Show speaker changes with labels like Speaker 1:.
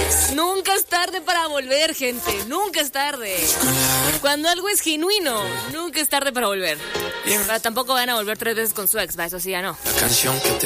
Speaker 1: Nunca es tarde para volver, gente. Nunca es tarde. Cuando algo es genuino, nunca es tarde para volver. Pero tampoco van a volver 3 veces con su ex, va, eso sí ya no.
Speaker 2: La canción que te